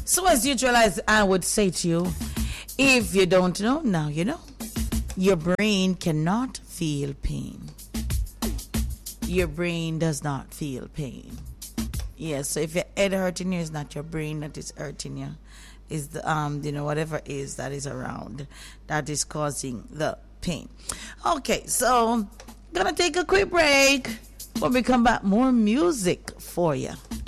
So as usual, as I would say to you, if you don't know, now you know. Your brain cannot feel pain. Your brain does not feel pain. Yes, so if your head hurting you, it's not your brain that is hurting you. It's the whatever is that is around that is causing the pain. Okay, so gonna take a quick break. When we come back, more music for you.